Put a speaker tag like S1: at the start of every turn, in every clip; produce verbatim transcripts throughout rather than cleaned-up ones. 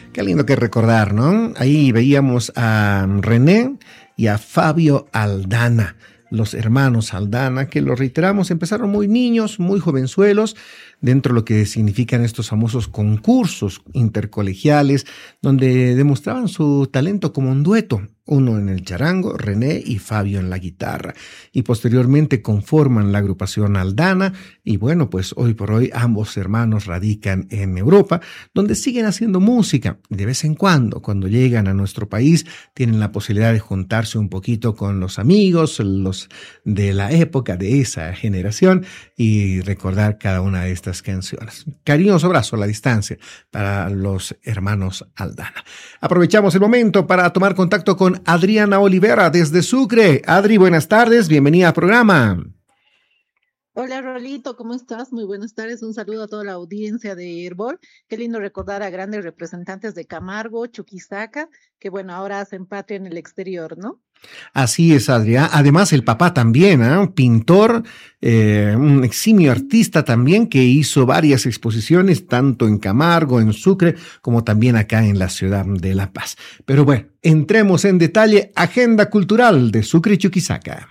S1: Qué lindo que recordar, ¿no? Ahí veíamos a René y a Fabio Aldana, los hermanos Aldana, que lo reiteramos, empezaron muy niños, muy jovenzuelos, dentro de lo que significan estos famosos concursos intercolegiales, donde demostraban su talento como un dueto, uno en el charango, René y Fabio en la guitarra, y posteriormente conforman la agrupación Aldana, y bueno, pues hoy por hoy ambos hermanos radican en Europa, donde siguen haciendo música. De vez en cuando, cuando llegan a nuestro país, tienen la posibilidad de juntarse un poquito con los amigos, los de la época, de esa generación, y recordar cada una de estas canciones. Cariñoso abrazo a la distancia para los hermanos Aldana. Aprovechamos el momento para tomar contacto con Adriana Olivera desde Sucre. Adri, buenas tardes, bienvenida al programa.
S2: Hola Rolito, ¿cómo estás? Muy buenas tardes, un saludo a toda la audiencia de Herbol. Qué lindo recordar a grandes representantes de Camargo, Chuquisaca, que bueno, ahora hacen patria en el exterior, ¿no?
S1: Así es, Adrián. Además, el papá también, ¿eh? Un pintor, eh, un eximio artista también que hizo varias exposiciones, tanto en Camargo, en Sucre, como también acá en la ciudad de La Paz. Pero bueno, entremos en detalle. Agenda cultural de Sucre y Chuquisaca.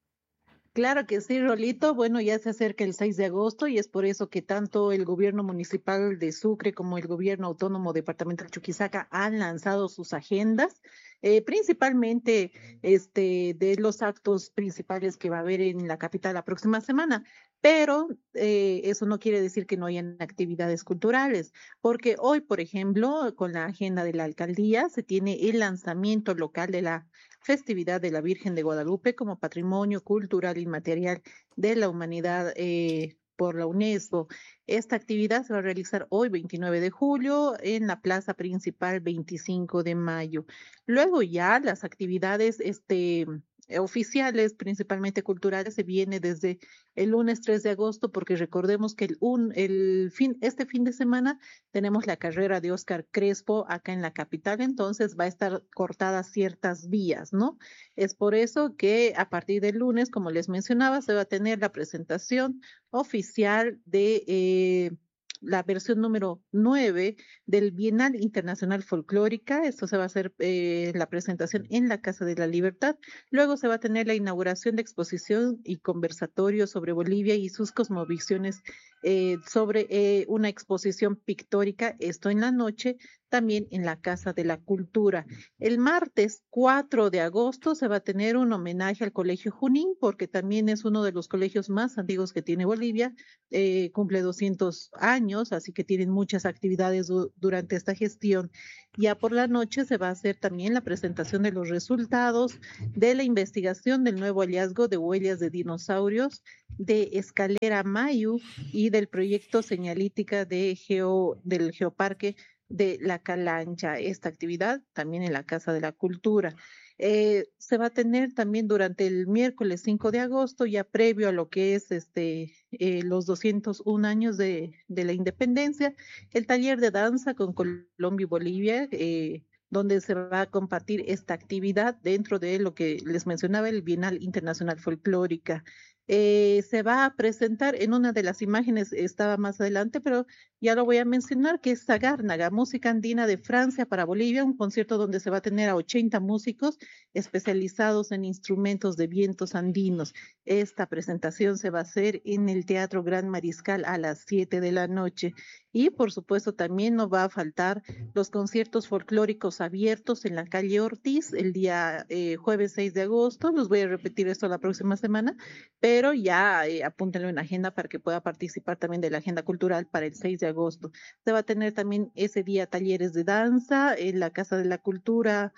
S2: Claro que sí, Rolito. Bueno, ya se acerca el seis de agosto y es por eso que tanto el gobierno municipal de Sucre como el gobierno autónomo departamental Chuquisaca han lanzado sus agendas, eh, principalmente este, de los actos principales que va a haber en la capital la próxima semana. Pero eh, eso no quiere decir que no hayan actividades culturales, porque hoy, por ejemplo, con la agenda de la alcaldía, se tiene el lanzamiento local de la festividad de la Virgen de Guadalupe como patrimonio cultural inmaterial de la humanidad eh, por la UNESCO. Esta actividad se va a realizar hoy, veintinueve de julio, en la plaza principal, veinticinco de mayo. Luego ya las actividades este, oficiales, principalmente culturales, se viene desde el lunes tres de agosto, porque recordemos que el, un, el fin, este fin de semana tenemos la carrera de Oscar Crespo acá en la capital, entonces va a estar cortadas ciertas vías, ¿no? Es por eso que a partir del lunes, como les mencionaba, se va a tener la presentación oficial de eh, la versión número nueve del Bienal Internacional Folclórica. Esto se va a hacer eh, la presentación en la Casa de la Libertad. Luego se va a tener la inauguración de exposición y conversatorio sobre Bolivia y sus cosmovisiones eh, sobre eh, una exposición pictórica, esto en la noche, también en la Casa de la Cultura. El martes cuatro de agosto se va a tener un homenaje al Colegio Junín, porque también es uno de los colegios más antiguos que tiene Bolivia, eh, cumple doscientos años, así que tienen muchas actividades du durante esta gestión. Ya por la noche se va a hacer también la presentación de los resultados de la investigación del nuevo hallazgo de huellas de dinosaurios de Escalera Mayu y del proyecto señalítica de geo, del Geoparque de la Calancha. Esta actividad también en la Casa de la Cultura. Eh, se va a tener también durante el miércoles cinco de agosto, ya previo a lo que es este, eh, los doscientos un años de, de la independencia, el taller de danza con Colombia y Bolivia, eh, donde se va a compartir esta actividad dentro de lo que les mencionaba, el Bienal Internacional Folclórica. Eh, se va a presentar en una de las imágenes, estaba más adelante, pero ya lo voy a mencionar, que es Sagárnaga, música andina de Francia para Bolivia, un concierto donde se va a tener a ochenta músicos especializados en instrumentos de vientos andinos. Esta presentación se va a hacer en el Teatro Gran Mariscal a las siete de la noche. Y por supuesto también no va a faltar los conciertos folclóricos abiertos en la calle Ortiz el día eh, jueves seis de agosto. Los voy a repetir esto la próxima semana, pero ya eh, apúntenlo en la agenda para que pueda participar también de la agenda cultural para el seis de agosto. Se va a tener también ese día talleres de danza en la Casa de la Cultura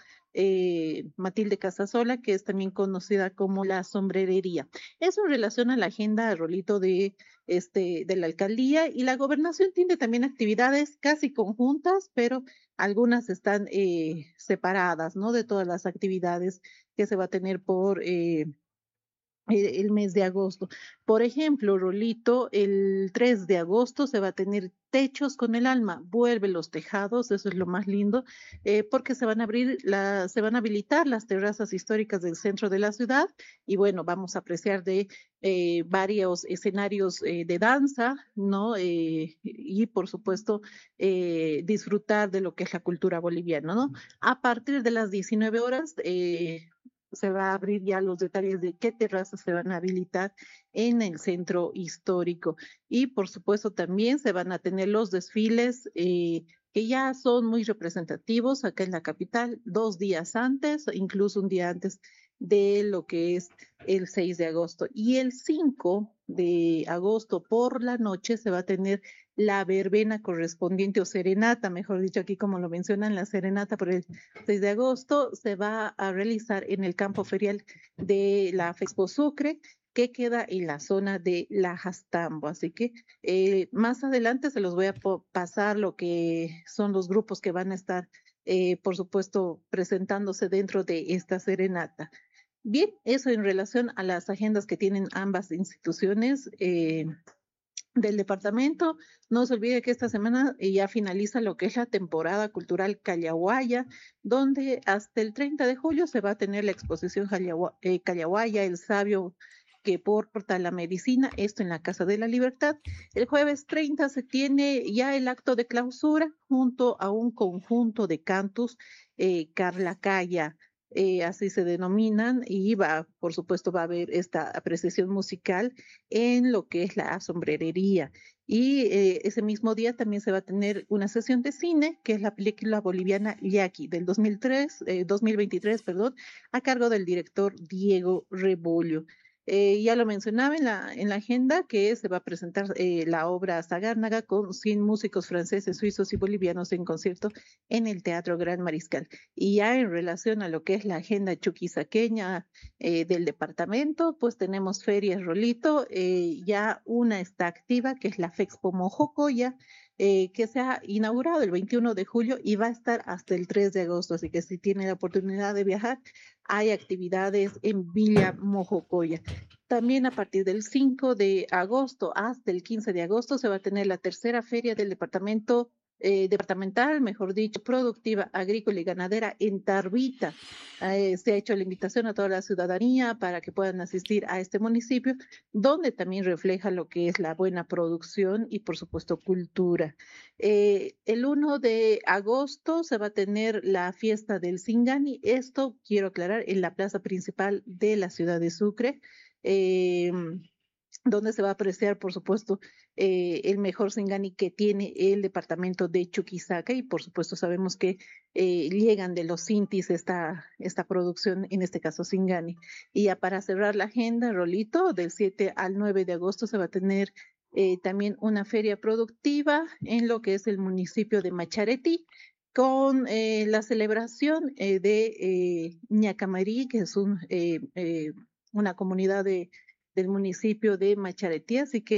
S2: eh, Matilde Casasola, que es también conocida como la sombrerería. Eso en relación a la agenda, Rolito, de, este, de la alcaldía, y la gobernación tiene también actividades casi conjuntas, pero algunas están eh, separadas, ¿no? De todas las actividades que se va a tener por... Eh, el, el mes de agosto. Por ejemplo, Rolito, el tres de agosto se va a tener Techos con el Alma, vuelve los tejados, eso es lo más lindo, eh, porque se van a abrir, la, se van a habilitar las terrazas históricas del centro de la ciudad y bueno, vamos a apreciar de eh, varios escenarios eh, de danza, ¿no? Eh, y por supuesto, eh, disfrutar de lo que es la cultura boliviana, ¿no? A partir de las diecinueve horas, eh, se va a abrir ya los detalles de qué terrazas se van a habilitar en el centro histórico. Y por supuesto también se van a tener los desfiles eh, que ya son muy representativos acá en la capital, dos días antes, incluso un día antes de lo que es el seis de agosto. Y el cinco de agosto por la noche se va a tener la verbena correspondiente o serenata, mejor dicho, aquí como lo mencionan, la serenata por el seis de agosto se va a realizar en el campo ferial de la Fexpo Sucre, que queda en la zona de La Jastambo. Así que eh, más adelante se los voy a pasar lo que son los grupos que van a estar, eh, por supuesto, presentándose dentro de esta serenata. Bien, eso en relación a las agendas que tienen ambas instituciones. Eh, del departamento. No se olvide que esta semana ya finaliza lo que es la temporada cultural Callahuaya, donde hasta el treinta de julio se va a tener la exposición eh, Callahuaya, el sabio que porta la medicina, esto en la Casa de la Libertad. El jueves treinta se tiene ya el acto de clausura junto a un conjunto de cantos, eh, Carla Calla, eh, así se denominan, y va, por supuesto, va a haber esta apreciación musical en lo que es la sombrerería. Y eh, ese mismo día también se va a tener una sesión de cine, que es la película boliviana Yaqui del dos mil tres, eh, dos mil veintitrés, perdón, a cargo del director Diego Rebollo. Eh, ya lo mencionaba en la, en la agenda que se va a presentar eh, la obra Sagárnaga con cien músicos franceses, suizos y bolivianos en concierto en el Teatro Gran Mariscal. Y ya en relación a lo que es la agenda chuquisaqueña eh, del departamento, pues tenemos ferias Rolito, eh, ya una está activa, que es la Fexpo Mojocoya, eh, que se ha inaugurado el veintiuno de julio y va a estar hasta el tres de agosto, así que si tiene la oportunidad de viajar, hay actividades en Villa Mojocoya. También a partir del cinco de agosto hasta el quince de agosto se va a tener la tercera feria del departamento eh, departamental, mejor dicho, productiva, agrícola y ganadera en Tarbita. Eh, se ha hecho la invitación a toda la ciudadanía para que puedan asistir a este municipio, donde también refleja lo que es la buena producción y, por supuesto, cultura. Eh, el uno de agosto se va a tener la fiesta del Singani. Esto, quiero aclarar, en la plaza principal de la ciudad de Sucre. Eh, donde se va a apreciar, por supuesto, eh, el mejor Singani que tiene el departamento de Chuquisaca y, por supuesto, sabemos que eh, llegan de los Sintis esta, esta producción, en este caso Singani. Y ya para cerrar la agenda, Rolito, del siete al nueve de agosto se va a tener eh, también una feria productiva en lo que es el municipio de Machareti, con eh, la celebración eh, de eh, Ñacamarí, que es un, eh, eh, una comunidad de del municipio de Macharetí, así que